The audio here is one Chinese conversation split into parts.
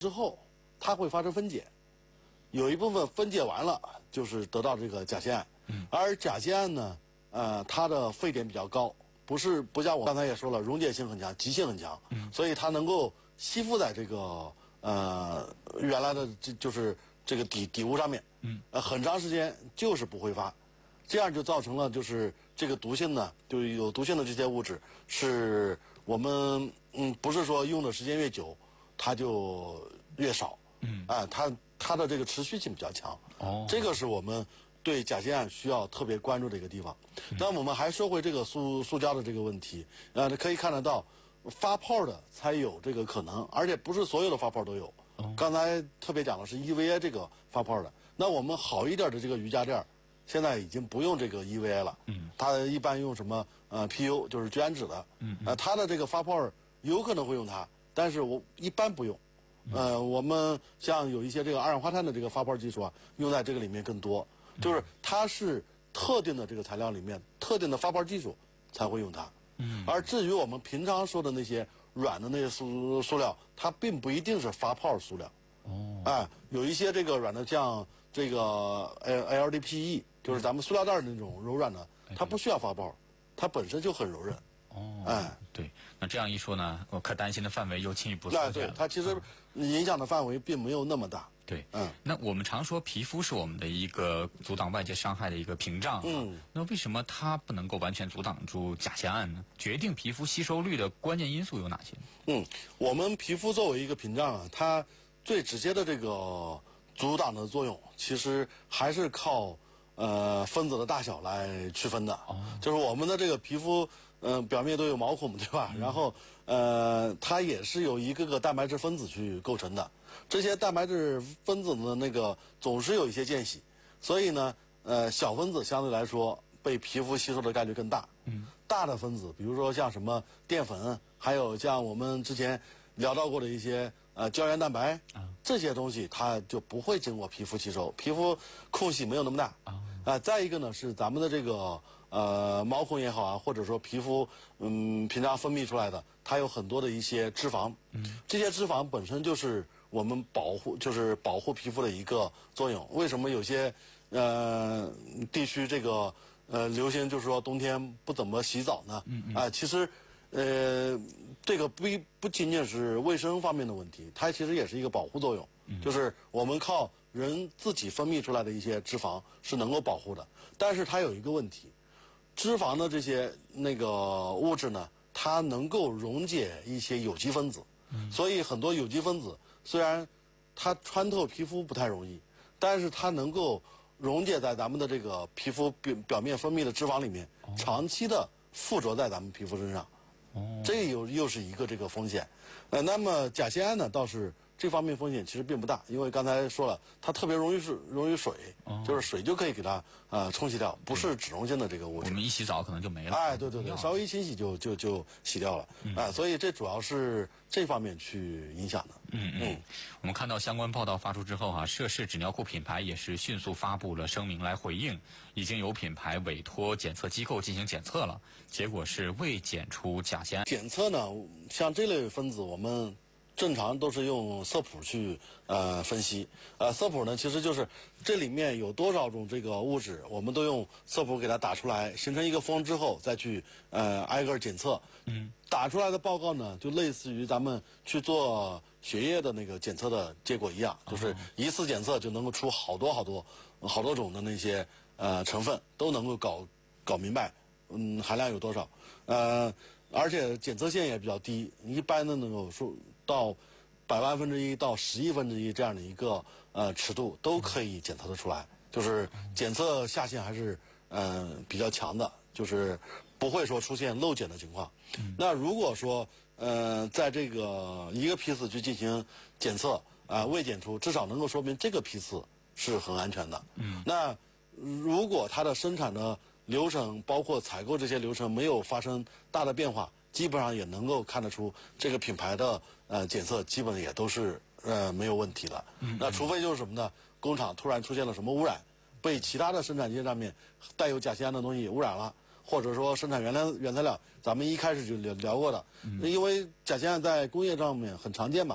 之后，它会发生分解，有一部分分解完了，就是得到这个甲酰胺。而甲酰胺呢，它的沸点比较高，不像我刚才也说了，溶解性很强，极性很强，所以它能够吸附在这个原来的就是这个底物上面，很长时间就是不挥发，这样就造成了就是这个毒性呢，就有毒性的这些物质是我们不是说用的时间越久，它就越少，它的这个持续性比较强，这个是我们对甲酰胺需要特别关注的一个地方。那我们还说回这个塑胶的这个问题，可以看得到，发泡的才有这个可能，而且不是所有的发泡都有。刚才特别讲的是 EVA 这个发泡的，那我们好一点的这个瑜伽垫现在已经不用这个 EVA 了，它一般用什么PU 就是聚氨酯的，它的这个发泡有可能会用它，但是我一般不用。我们像有一些这个二氧化碳的这个发泡技术啊，用在这个里面更多，就是它是特定的这个材料里面特定的发泡技术才会用它。而至于我们平常说的那些软的那些塑料，它并不一定是发泡塑料。有一些这个软的，像这个 LDPE， 就是咱们塑料袋那种柔软的，它不需要发泡，它本身就很柔韧。 对，那这样一说呢，我可担心的范围又进一步缩小了。 对，它其实影响的范围并没有那么大。 对，那我们常说皮肤是我们的一个阻挡外界伤害的一个屏障那为什么它不能够完全阻挡住甲酰胺呢？决定皮肤吸收率的关键因素有哪些？ 我们皮肤作为一个屏障它最直接的这个阻挡的作用，其实还是靠分子的大小来区分的。就是我们的这个皮肤表面都有毛孔，对吧？然后它也是由一个个蛋白质分子去构成的。这些蛋白质分子呢，那个总是有一些间隙，所以呢，小分子相对来说被皮肤吸收的概率更大。大的分子，比如说像什么淀粉，还有像我们之前聊到过的一些胶原蛋白，这些东西它就不会经过皮肤吸收，皮肤空隙没有那么大。再一个呢是咱们的这个毛孔也好啊，或者说皮肤平常分泌出来的，它有很多的一些脂肪，这些脂肪本身就是我们保护皮肤的一个作用。为什么有些地区这个流行就是说冬天不怎么洗澡呢？其实这个不仅仅是卫生方面的问题，它其实也是一个保护作用。就是我们靠人自己分泌出来的一些脂肪是能够保护的，但是它有一个问题，脂肪的这些那个物质呢，它能够溶解一些有机分子，所以很多有机分子虽然它穿透皮肤不太容易，但是它能够溶解在咱们的这个皮肤表面分泌的脂肪里面，长期的附着在咱们皮肤身上。这又是一个这个风险。那么甲酰胺呢，倒是这方面风险其实并不大，因为刚才说了，它特别容易水，就是水就可以给它冲洗掉，不是脂溶性的这个物质。 我们一洗澡可能就没了。 对，稍微一清洗就洗掉了。所以这主要是这方面去影响的。 我们看到相关报道发出之后涉事纸尿裤品牌也是迅速发布了声明来回应，已经有品牌委托检测机构进行检测了，结果是未检出甲酰胺。 检测呢，像这类分子我们正常都是用色谱去分析，色谱呢其实就是这里面有多少种这个物质，我们都用色谱给它打出来，形成一个峰之后再去挨个检测。打出来的报告呢，就类似于咱们去做血液的那个检测的结果一样，就是一次检测就能够出好多种的那些成分，都能够搞明白，含量有多少，而且检测线也比较低，一般的能够说到100万分之一到10亿分之一这样的一个尺度都可以检测得出来，就是检测下限还是比较强的，就是不会说出现漏检的情况。那如果说在这个一个批次去进行检测未检出，至少能够说明这个批次是很安全的。那如果它的生产的流程包括采购这些流程没有发生大的变化，基本上也能够看得出这个品牌的检测基本也都是没有问题的。那除非就是什么呢？工厂突然出现了什么污染，被其他的生产线上面带有甲酰胺的东西污染了，或者说生产原材料，咱们一开始就聊过的，因为甲酰胺在工业上面很常见嘛，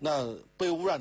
那被污染